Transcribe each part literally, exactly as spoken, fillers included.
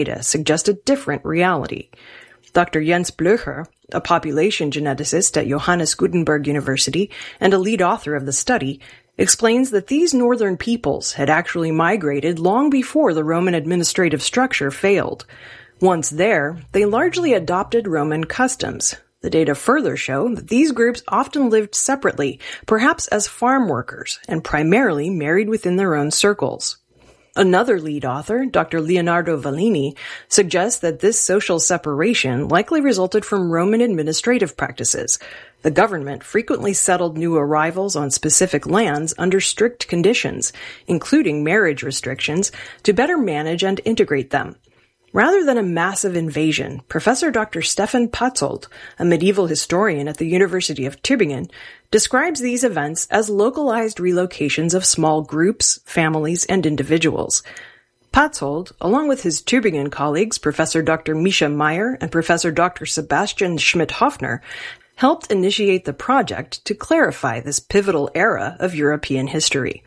data suggest a different reality. Doctor Jens Blöcher, a population geneticist at Johannes Gutenberg University and a lead author of the study, explains that these northern peoples had actually migrated long before the Roman administrative structure failed. Once there, they largely adopted Roman customs. The data further show that these groups often lived separately, perhaps as farm workers, and primarily married within their own circles. Another lead author, Doctor Leonardo Vallini, suggests that this social separation likely resulted from Roman administrative practices. The government frequently settled new arrivals on specific lands under strict conditions, including marriage restrictions, to better manage and integrate them. Rather than a massive invasion, Professor Doctor Stefan Patzold, a medieval historian at the University of Tübingen, describes these events as localized relocations of small groups, families, and individuals. Patzold, along with his Tübingen colleagues Professor Doctor Misha Meyer and Professor Doctor Sebastian Schmidt-Hoffner, helped initiate the project to clarify this pivotal era of European history.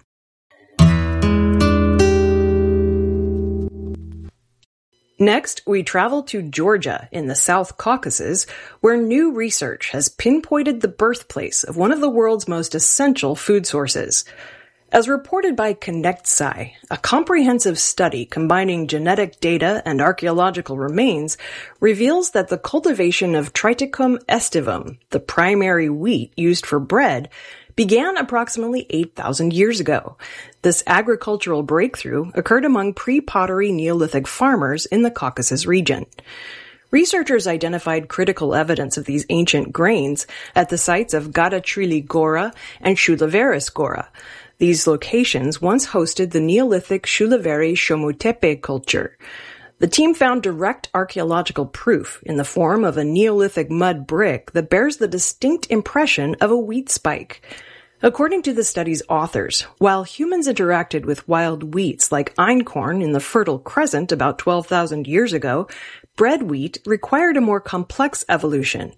Next, we travel to Georgia in the South Caucasus, where new research has pinpointed the birthplace of one of the world's most essential food sources. As reported by ConnectSci, a comprehensive study combining genetic data and archaeological remains reveals that the cultivation of Triticum aestivum, the primary wheat used for bread, began approximately eight thousand years ago. This agricultural breakthrough occurred among pre-pottery Neolithic farmers in the Caucasus region. Researchers identified critical evidence of these ancient grains at the sites of Gadatrili Gora and Shulaveri Gora. These locations once hosted the Neolithic Shulaveri Shomutepe culture. The team found direct archaeological proof in the form of a Neolithic mud brick that bears the distinct impression of a wheat spike. According to the study's authors, while humans interacted with wild wheats like einkorn in the Fertile Crescent about twelve thousand years ago, bread wheat required a more complex evolution.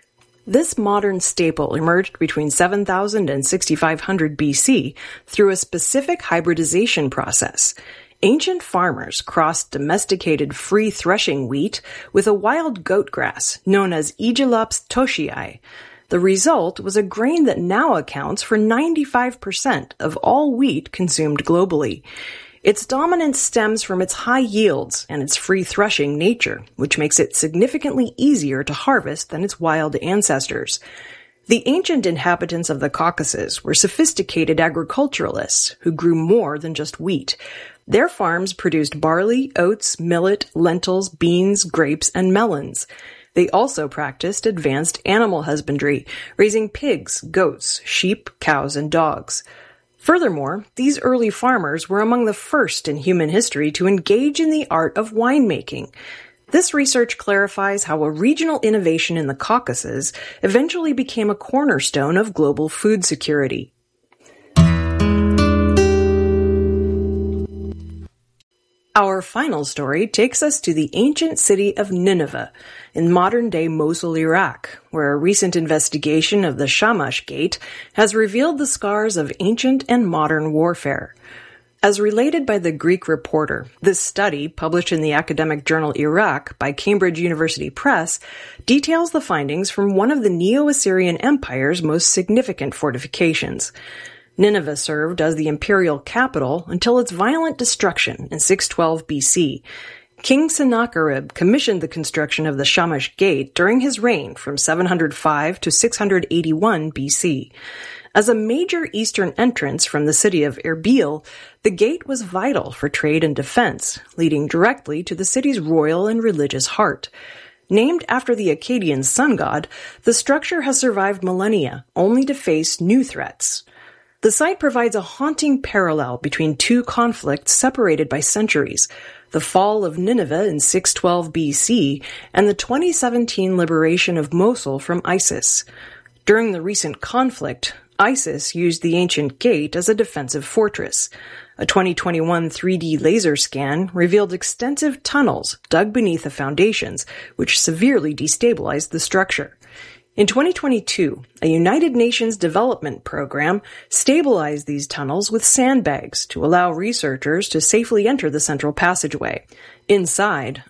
This modern staple emerged between seven thousand and sixty-five hundred B C through a specific hybridization process. Ancient farmers crossed domesticated free threshing wheat with a wild goat grass known as Aegilops toshii. The result was a grain that now accounts for ninety-five percent of all wheat consumed globally. Its dominance stems from its high yields and its free threshing nature, which makes it significantly easier to harvest than its wild ancestors. The ancient inhabitants of the Caucasus were sophisticated agriculturalists who grew more than just wheat. Their farms produced barley, oats, millet, lentils, beans, grapes, and melons. They also practiced advanced animal husbandry, raising pigs, goats, sheep, cows, and dogs. Furthermore, these early farmers were among the first in human history to engage in the art of winemaking. This research clarifies how a regional innovation in the Caucasus eventually became a cornerstone of global food security. Our final story takes us to the ancient city of Nineveh in modern-day Mosul, Iraq, where a recent investigation of the Shamash Gate has revealed the scars of ancient and modern warfare. As related by the Greek Reporter, this study, published in the academic journal Iraq by Cambridge University Press, details the findings from one of the Neo-Assyrian Empire's most significant fortifications. Nineveh served as the imperial capital until its violent destruction in six twelve B C. King Sennacherib commissioned the construction of the Shamash Gate during his reign from seven hundred five to six hundred eighty-one B C. As a major eastern entrance from the city of Erbil, the gate was vital for trade and defense, leading directly to the city's royal and religious heart. Named after the Akkadian sun god, the structure has survived millennia, only to face new threats. The site provides a haunting parallel between two conflicts separated by centuries, the fall of Nineveh in six twelve B C and the twenty seventeen liberation of Mosul from ISIS. During the recent conflict, ISIS used the ancient gate as a defensive fortress. A twenty twenty-one three D laser scan revealed extensive tunnels dug beneath the foundations, which severely destabilized the structure. In twenty twenty-two, a United Nations development program stabilized these tunnels with sandbags to allow researchers to safely enter the central passageway. Inside,